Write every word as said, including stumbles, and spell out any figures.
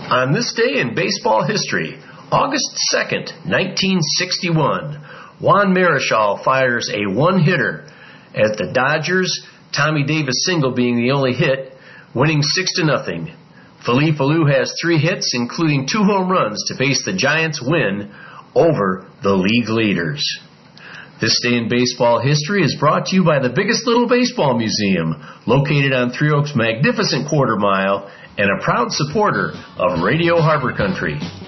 On this day in baseball history, August second, nineteen sixty-one, Juan Marichal fires a one-hitter at the Dodgers, Tommy Davis single being the only hit, winning six to nothing. Philippe Alou has three hits, including two home runs, to face the Giants' win over the league leaders. This day in baseball history is brought to you by the Biggest Little Baseball Museum, located on Three Oaks' magnificent quarter mile and a proud supporter of Radio Harbor Country.